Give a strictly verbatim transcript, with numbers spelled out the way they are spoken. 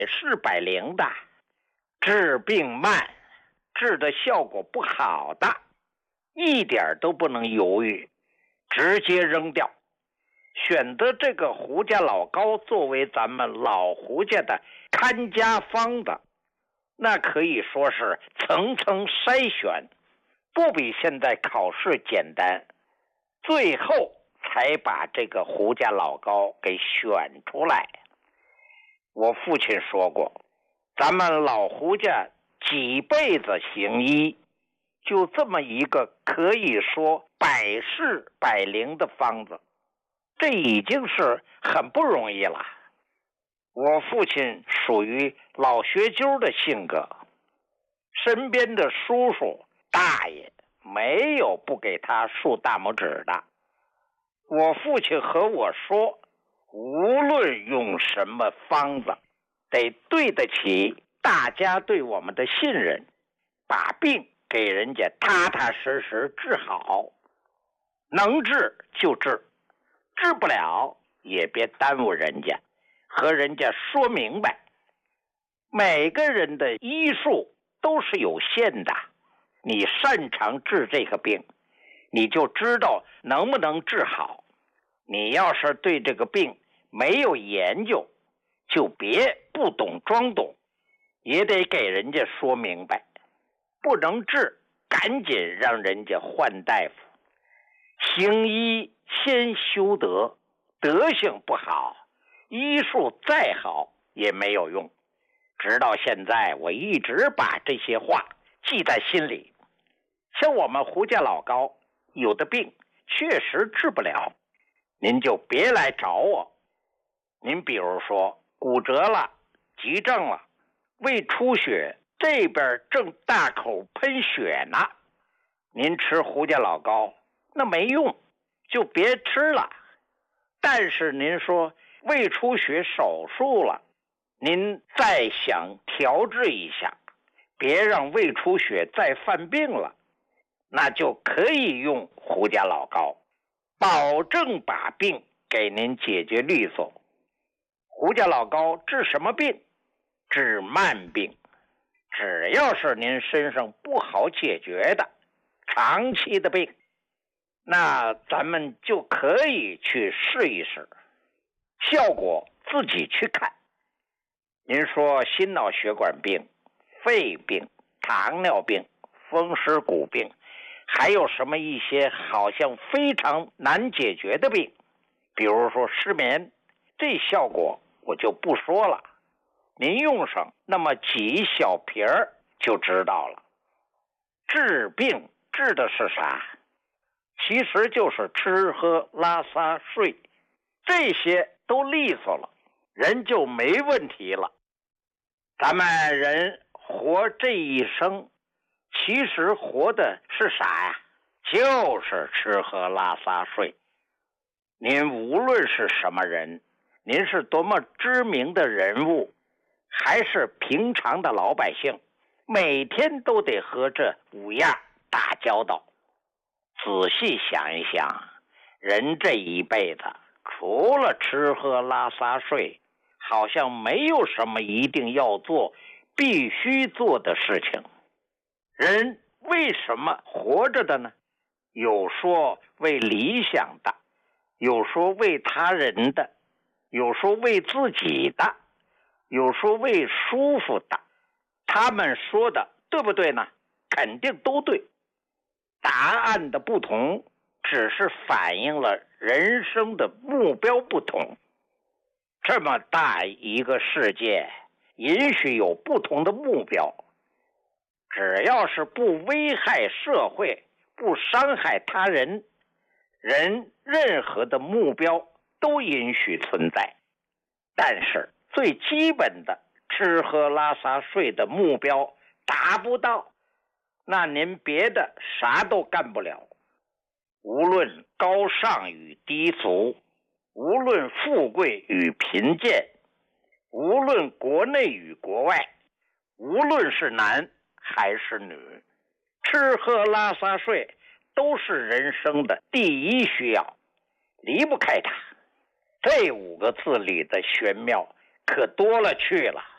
事百灵的，治病慢，治的效果不好的，一点都不能犹豫，直接扔掉。选择这个胡家老膏作为咱们老胡家的看家方子，那可以说是层层筛选，不比现在考试简单，最后才把这个胡家老膏给选出来。我父亲说过，咱们老胡家几辈子行医，就这么一个可以说百试百灵的方子，这已经是很不容易了。我父亲属于老学究的性格，身边的叔叔大爷没有不给他竖大拇指的。我父亲和我说，无论用什么方子，得对得起大家对我们的信任，把病给人家踏踏实实治好，能治就治，治不了也别耽误人家，和人家说明白。每个人的医术都是有限的，你擅长治这个病，你就知道能不能治好。你要是对这个病没有研究，就别不懂装懂，也得给人家说明白。不能治，赶紧让人家换大夫。行医先修德，德行不好，医术再好也没有用。直到现在，我一直把这些话记在心里。像我们胡家老高，有的病确实治不了，您就别来找我。您比如说骨折了，急症了，胃出血，这边正大口喷血呢，您吃胡家老膏那没用，就别吃了。但是您说胃出血手术了，您再想调治一下，别让胃出血再犯病了，那就可以用胡家老膏，保证把病给您解决利索。胡家老膏治什么病？治慢病。只要是您身上不好解决的长期的病，那咱们就可以去试一试，效果自己去看。您说心脑血管病、肺病、糖尿病、风湿骨病，还有什么一些好像非常难解决的病，比如说失眠，这效果我就不说了，您用上那么几小瓶儿就知道了。治病治的是啥？其实就是吃喝拉撒睡，这些都利索了，人就没问题了。咱们人活这一生，其实活的是啥呀？就是吃喝拉撒睡。您无论是什么人，您是多么知名的人物，还是平常的老百姓，每天都得和这五样打交道。仔细想一想，人这一辈子除了吃喝拉撒睡，好像没有什么一定要做必须做的事情。人为什么活着的呢？有说为理想的，有说为他人的，有说为自己的，有说为舒服的。他们说的对不对呢？肯定都对。答案的不同，只是反映了人生的目标不同。这么大一个世界，允许有不同的目标，只要是不危害社会，不伤害他人，人任何的目标都允许存在。但是最基本的吃喝拉撒睡的目标达不到，那您别的啥都干不了。无论高尚与低俗，无论富贵与贫贱，无论国内与国外，无论是男还是女，吃喝拉撒睡都是人生的第一需要，离不开它。这五个字里的玄妙可多了去了。